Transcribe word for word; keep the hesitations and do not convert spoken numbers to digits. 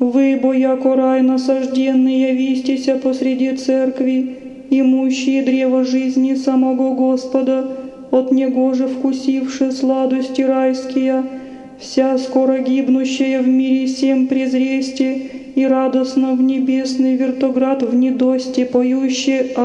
Вы, бо яко рай насажденный, явистеся посреди церкви, имущие древо жизни самого Господа, от него же вкусивши сладости райские, вся скоро гибнущая в мире всем презресте, и радостно в небесный вертоград в недосте поющие